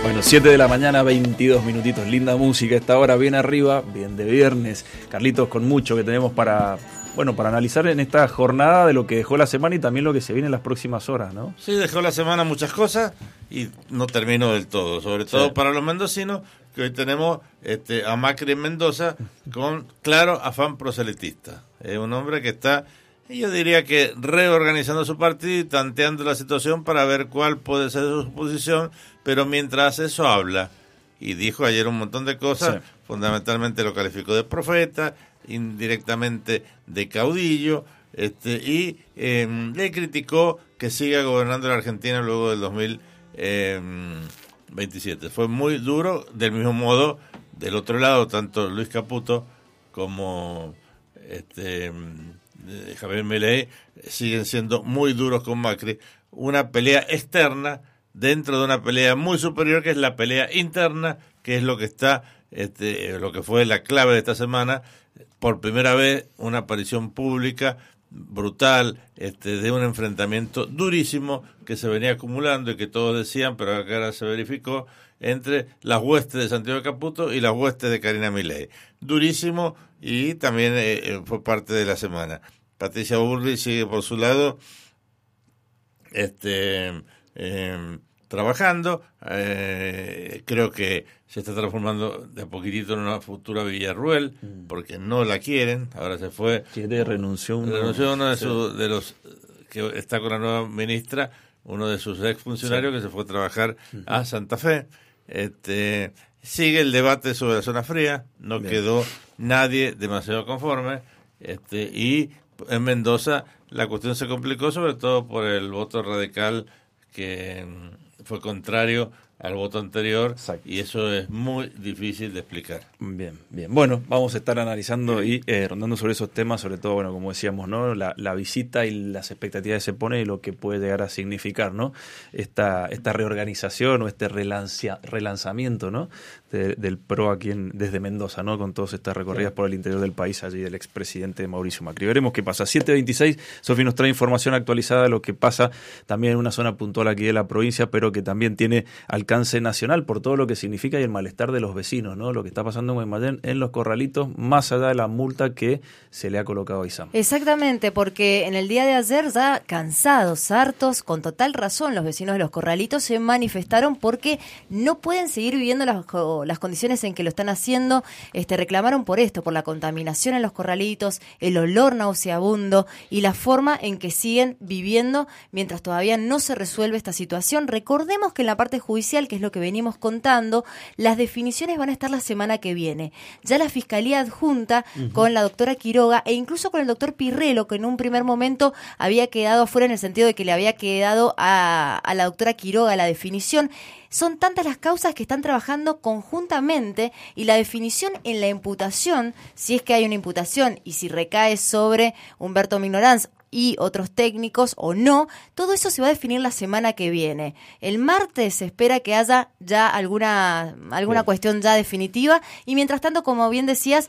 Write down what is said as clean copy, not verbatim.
Bueno, 7 de la mañana, 22 minutitos. Linda música esta hora, bien arriba, bien de viernes. Carlitos, con mucho que tenemos para analizar en esta jornada de lo que dejó la semana y también lo que se viene en las próximas horas, ¿no? Sí, dejó la semana muchas cosas y no terminó del todo, sobre todo para los mendocinos, que hoy tenemos a Macri en Mendoza con claro afán proselitista. Es un hombre que está, yo diría que reorganizando su partido y tanteando la situación para ver cuál puede ser su posición, pero mientras eso habla, y dijo ayer un montón de cosas, fundamentalmente lo calificó de profeta, indirectamente de caudillo, y le criticó que siga gobernando la Argentina luego del 2027. Fue muy duro, del mismo modo, del otro lado, tanto Luis Caputo como Javier Milei siguen siendo muy duros con Macri. Una pelea externa dentro de una pelea muy superior, que es la pelea interna, que es lo que está, lo que fue la clave de esta semana. Por primera vez, una aparición pública brutal, de un enfrentamiento durísimo que se venía acumulando y que todos decían, pero acá ahora se verificó, entre las huestes de Santiago Caputo y las huestes de Karina Milei. Durísimo, y también fue parte de la semana. Patricia Bullrich sigue por su lado trabajando, creo que se está transformando de a poquitito en una futura Villarruel, porque no la quieren. Ahora se fue, renunció uno de los que está con la nueva ministra, uno de sus exfuncionarios que se fue a trabajar a Santa Fe. Sigue el debate sobre la zona fría, no quedó nadie demasiado conforme, y en Mendoza la cuestión se complicó, sobre todo por el voto radical que fue contrario al voto anterior. Exacto. Y eso es muy difícil de explicar. Bien. Bueno, vamos a estar analizando y rondando sobre esos temas, sobre todo, bueno, como decíamos, ¿no? La visita y las expectativas que se pone y lo que puede llegar a significar, ¿no? Esta reorganización o este relanzamiento, ¿no? Del PRO aquí desde Mendoza, ¿no? Con todas estas recorridas por el interior del país allí del expresidente Mauricio Macri. Veremos qué pasa. 7:26, Sofi nos trae información actualizada de lo que pasa también en una zona puntual aquí de la provincia, pero que también tiene alcance nacional por todo lo que significa y el malestar de los vecinos, ¿no? Lo que está pasando en Guaymallén, en Los Corralitos, más allá de la multa que se le ha colocado a Isam. Exactamente, porque en el día de ayer, ya cansados, hartos, con total razón, los vecinos de Los Corralitos se manifestaron porque no pueden seguir viviendo las condiciones en que lo están haciendo. Reclamaron por esto, por la contaminación en Los Corralitos, el olor nauseabundo y la forma en que siguen viviendo mientras todavía no se resuelve esta situación. Recordemos que en la parte judicial, que es lo que venimos contando, las definiciones van a estar la semana que viene. Ya la Fiscalía Adjunta, con la doctora Quiroga e incluso con el doctor Pirrelo, que en un primer momento había quedado afuera en el sentido de que le había quedado a la doctora Quiroga la definición. Son tantas las causas que están trabajando conjuntamente y la definición en la imputación, si es que hay una imputación y si recae sobre Humberto Mignoranz y otros técnicos o no, todo eso se va a definir la semana que viene. El martes se espera que haya ya alguna cuestión ya definitiva y mientras tanto, como bien decías,